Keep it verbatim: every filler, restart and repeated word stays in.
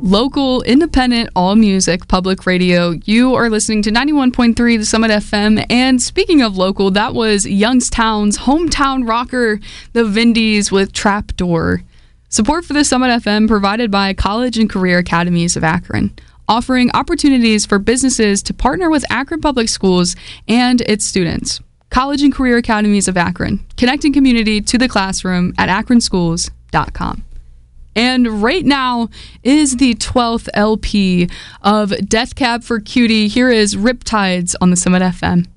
local, independent, all music, public radio. You are listening to ninety-one point three The Summit F M. And speaking of local, that was Youngstown's hometown rocker, the Vindies, with Trapdoor. Support for the Summit F M provided by College and Career Academies of Akron, offering opportunities for businesses to partner with Akron Public Schools and its students. College and Career Academies of Akron, connecting community to the classroom at akron schools dot com. And right now is the twelfth L P of Death Cab for Cutie. Here is Riptides on the Summit F M.